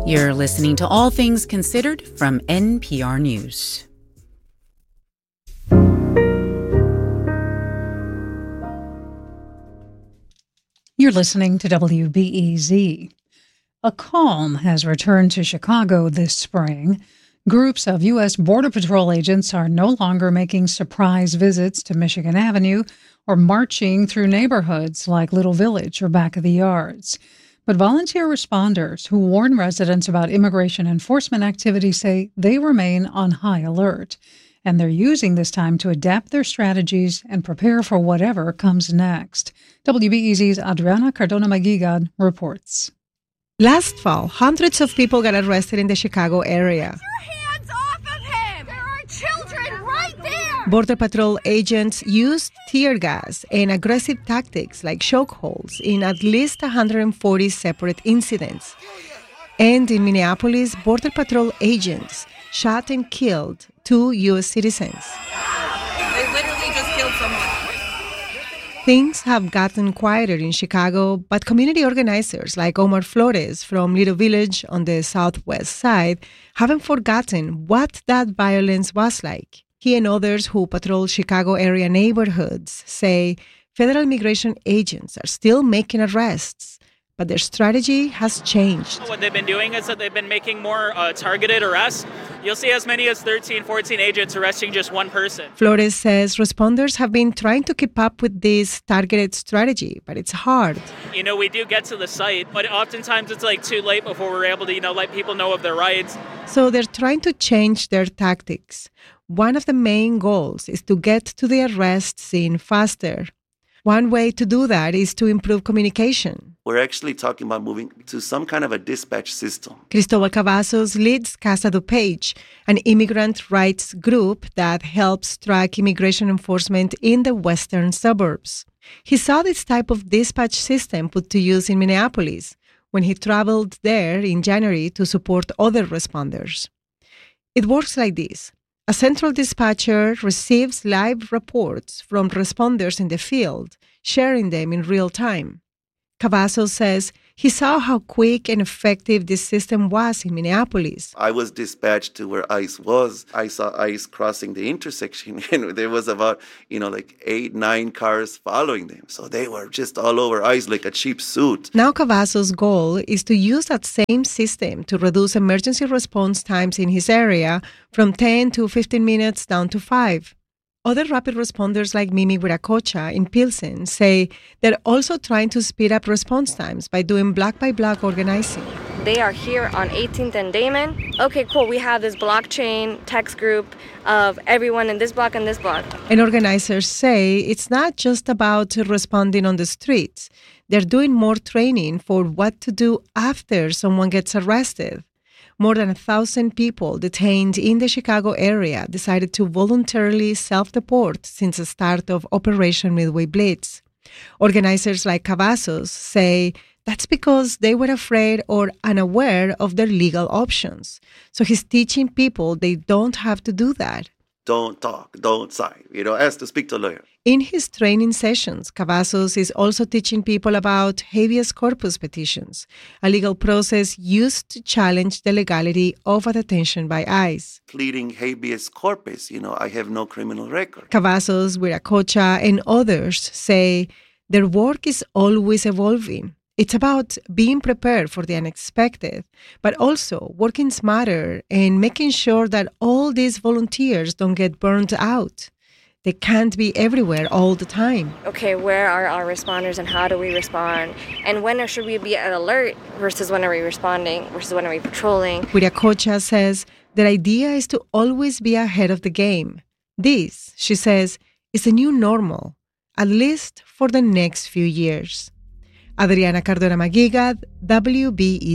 You're listening to All Things Considered from NPR News. You're listening to WBEZ. A calm has returned to Chicago this spring. Groups of U.S. Border Patrol agents are no longer making surprise visits to Michigan Avenue or marching through neighborhoods like Little Village or Back of the Yards. But volunteer responders who warn residents about immigration enforcement activity say they remain on high alert, and they're using this time to adapt their strategies and prepare for whatever comes next. WBEZ's Adriana Cardona-Maguigad reports. Last fall, hundreds of people got arrested in the Chicago area. Get your hands off of him! There are children right there! Border Patrol agents used tear gas and aggressive tactics like chokeholds in at least 140 separate incidents. And in Minneapolis, Border Patrol agents shot and killed 2 U.S. citizens. They literally just killed someone. Things have gotten quieter in Chicago, but community organizers like Omar Flores from Little Village on the southwest side haven't forgotten what that violence was like. He and others who patrol Chicago area neighborhoods say federal immigration agents are still making arrests, but their strategy has changed. What they've been doing is that they've been making more targeted arrests. You'll see as many as 13, 14 agents arresting just one person. Flores says responders have been trying to keep up with this targeted strategy, but it's hard. You know, we do get to the site, but oftentimes it's like too late before we're able to, let people know of their rights. So they're trying to change their tactics. One of the main goals is to get to the arrest scene faster. One way to do that is to improve communication. We're actually talking about moving to some kind of a dispatch system. Cristobal Cavazos leads Casa DuPage, an immigrant rights group that helps track immigration enforcement in the western suburbs. He saw this type of dispatch system put to use in Minneapolis when he traveled there in January to support other responders. It works like this. A central dispatcher receives live reports from responders in the field, sharing them in real time. Cavazos says he saw how quick and effective this system was in Minneapolis. I was dispatched to where ICE was. I saw ICE crossing the intersection, and there was about, 8, 9 cars following them. So they were just all over ICE like a cheap suit. Now Cavazos' goal is to use that same system to reduce emergency response times in his area from 10 to 15 minutes down to 5. Other rapid responders like Mimi Wiracocha in Pilsen say they're also trying to speed up response times by doing block-by-block organizing. They are here on 18th and Damon. Okay, cool. We have this blockchain text group of everyone in this block and this block. And organizers say it's not just about responding on the streets. They're doing more training for what to do after someone gets arrested. More than 1,000 people detained in the Chicago area decided to voluntarily self-deport since the start of Operation Midway Blitz. Organizers like Cavazos say that's because they were afraid or unaware of their legal options. So he's teaching people they don't have to do that. Don't talk, don't sign, ask to speak to a lawyer. In his training sessions, Cavazos is also teaching people about habeas corpus petitions, a legal process used to challenge the legality of a detention by ICE. Pleading habeas corpus, I have no criminal record. Cavazos, Wiracocha, and others say their work is always evolving. It's about being prepared for the unexpected, but also working smarter and making sure that all these volunteers don't get burned out. They can't be everywhere all the time. Okay, where are our responders and how do we respond? And when should we be at alert versus when are we responding versus when are we patrolling? Wiracocha says the idea is to always be ahead of the game. This, she says, is the new normal, at least for the next few years. Adriana Cardona-Maguigad, WBEZ.